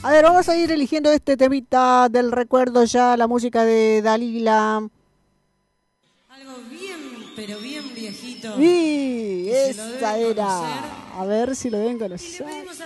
A ver, vamos a ir eligiendo este temita del recuerdo ya, la música de Dalila. Algo bien, pero bien viejito. Y Que se lo esa deben conocer. era. A ver si lo ven Y le conocer. pedimos a